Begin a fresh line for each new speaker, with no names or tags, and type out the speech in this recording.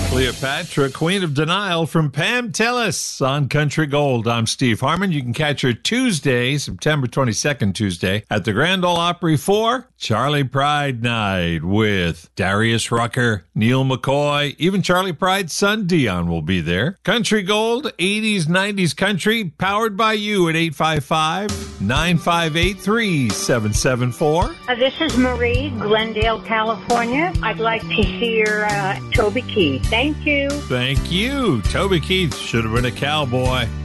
Cleopatra, Queen of Denial from Pam Tillis on Country Gold. I'm Steve Harmon. You can catch her Tuesday, September 22nd, Tuesday, at the Grand Ole Opry for Charlie Pride Night with Darius Rucker, Neil McCoy, even Charlie Pride's son Dion will be there. Country Gold, 80s, 90s country, powered by you at 855-958-3774.
This is Marie, Glendale, California. I'd like to hear Toby Keith. Thank you.
Thank you. Toby Keith should have been a cowboy.